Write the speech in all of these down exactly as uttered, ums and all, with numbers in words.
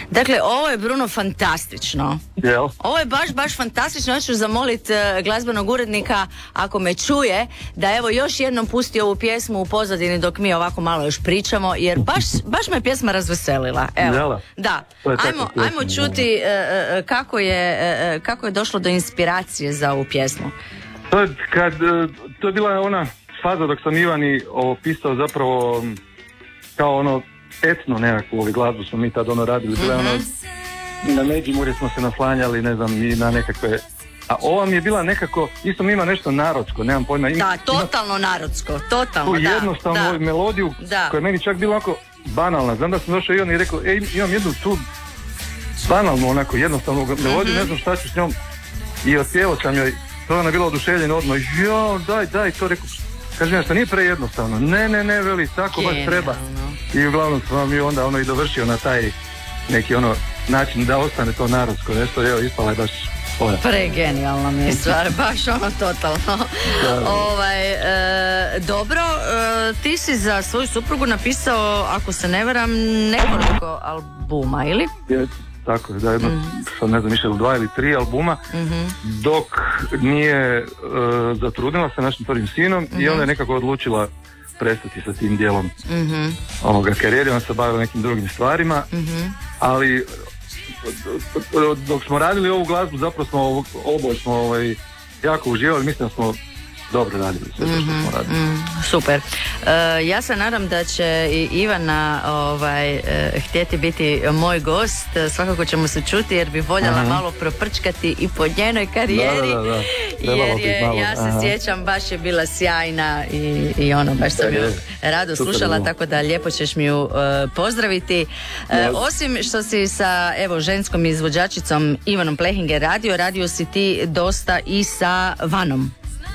Dakle, ovo je, Bruno, fantastično. Jel? Ovo je baš, baš fantastično. Ja ću zamoliti uh, glazbenog urednika, ako me čuje, da evo još jednom pusti ovu pjesmu u pozadini dok mi ovako malo još pričamo, jer baš, baš me pjesma razveselila. Evo. Jela? Da. Ajmo, pjesma, ajmo čuti uh, uh, kako, je, uh, kako je došlo do inspiracije za ovu pjesmu. To je, kad, uh, to je bila ona faza dok sam Ivani opisao zapravo kao ono etno nekakvu ovu glazbu smo mi tad ono radili. Bila je mm-hmm. ono, na Međimurje smo se naslanjali, ne znam, i na nekakve... A ova mi je bila nekako, isto mi ima nešto narodsko, nemam pojma. Ima, da, totalno ima narodsko, totalno, tu da. jednostavnu da. melodiju da. koja je meni čak bila onako banalna. Znam da sam došao i on i rekao, ej, imam jednu tu banalnu, onako jednostavnu melodiju, mm-hmm. ne znam šta ću s njom. I otpjevao sam joj, to je ona bila oduševljena odmah, jo, daj, daj, to rekao. Kažem ja, što nije prejednostavno. Ne, ne, ne, veli, tako baš treba. I uglavnom sam mi onda ono i dovršio na taj neki ono način da ostane to narodsko nešto, evo, ispala je baš oja. Pregenijalna mi je stvar, baš ono totalno. ovaj, e, dobro, e, ti si za svoju suprugu napisao, ako se ne varam, nekoliko albuma, ili? Je, tako, da jedno, mm. sad ne znam, više dva ili tri albuma, mm-hmm. dok nije e, zatrudnila sa našim prvim sinom, mm-hmm. i onda je nekako odlučila prestati sa tim dijelom mm-hmm. ovoga karijere, on se bavila nekim drugim stvarima, mm-hmm. ali dok smo radili ovu glazbu zapravo smo oboje smo ovaj, jako uživali, mislim da smo dobro radili sve to što smo radili. Mm-hmm. Super. Uh, ja se nadam da će i Ivana ovaj, uh, htjeti biti moj gost, svakako ćemo se čuti jer bi voljela Aha. malo proprčkati i po njenoj karijeri, da, da, da. jer je, ja se Aha. sjećam, baš je bila sjajna i, i ono, baš sam ju rado Super, slušala, no. tako da lijepo ćeš mi ju uh, pozdraviti. Uh, osim što si sa evo ženskom izvođačicom Ivanom Plehinger radio, radio si ti dosta i sa Vanom.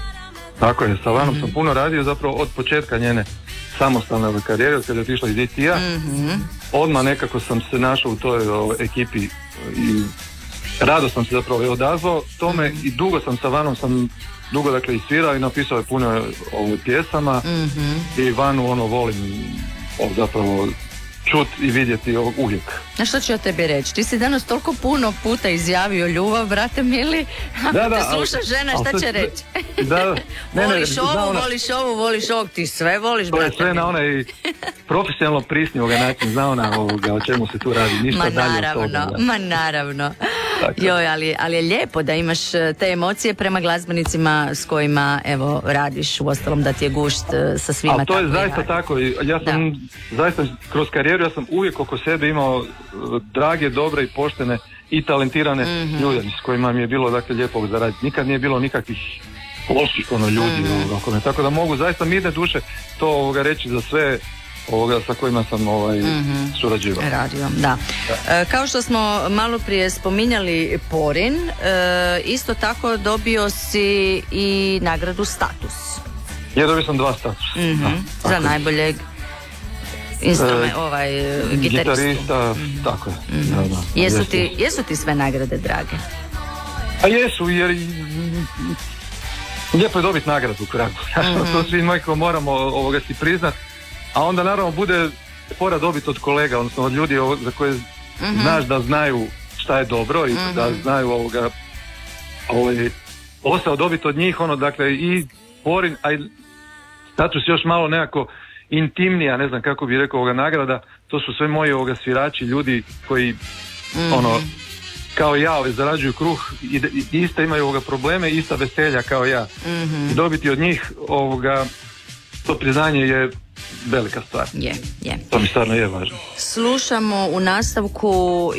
Tako je, sa Vanom mm-hmm. sam puno radio zapravo od početka njene samostalne karijere, od kada je otišla iz D T-a. Mm-hmm. Odmah nekako sam se našao u toj o, ekipi i rado sam se zapravo odazvao tome mm-hmm. i dugo sam sa Vanom, sam dugo dakle isvirao i napisao je puno ove pjesama mm-hmm. i Vanu ono volim o, zapravo čut i vidjeti ovog uvijek. Na što ću ja tebi reći? Ti si danas toliko puno puta izjavio ljubav, brate mili. Ako da, da, te sluša ali, žena, šta će reći? Da, ne, voliš ne, ovu, ona, voliš ovu, voliš ovog, ti sve voliš, to brate. To je sve mili. na onaj profesionalno prisnjivoga način, zna ona ovoga, o čemu se tu radi, ništa ma dalje naravno, od toga. Ma naravno, joj, ali, ali je lijepo da imaš te emocije prema glazbenicima s kojima, evo, radiš, uostalom da ti je gušt sa svima. Ali to je zaista radi. tako, ja sam da. zaista kroz karijeru, ja sam uvijek oko sebe imao drage, dobre i poštene i talentirane mm-hmm. ljude s kojima mi je bilo dakle lijepo zaraditi. Nikad nije bilo nikakvih loših ono ljudi mm-hmm. ovoga, tako da mogu zaista mirne duše to ovoga reći za sve ovoga sa kojima sam ovaj mm-hmm. surađivao. Radio, da. da. E, kao što smo malo prije spominjali Porin, e, isto tako dobio si i nagradu Status. Ja dobio sam dva statusa. Mm-hmm. Da, za najboljeg instrument, e, ovaj gitaristu. Gitarista, mm-hmm. tako je. Mm-hmm. Da, da. Jesu, ti, jesu ti sve nagrade drage? A jesu, jer lijepo je dobiti nagradu u kraju. Mm-hmm. To svi moji ko moramo ovoga si priznat. A onda naravno bude fora dobiti od kolega, odnosno od ljudi za koje mm-hmm. znaš da znaju šta je dobro i mm-hmm. da znaju ovoga ovaj, posao dobiti od njih, ono, dakle, i Porin, a i status još malo nekako intimnija, ne znam kako bi rekao ovoga nagrada, to su sve moji ovoga svirači, ljudi koji mm-hmm. ono, kao ja ove, zarađuju kruh i, i ista imaju ovoga probleme, ista veselja kao ja. Mm-hmm. I dobiti od njih ovoga, to priznanje je velika stvar. Je, je. To mi stvarno je važno. Slušamo u nastavku